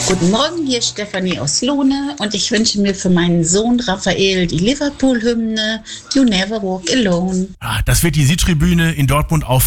Guten Morgen, hier ist Stefanie aus Lohne und ich wünsche mir für meinen Sohn Raphael die Liverpool-Hymne You Never Walk Alone. Das wird die Südtribüne in Dortmund auf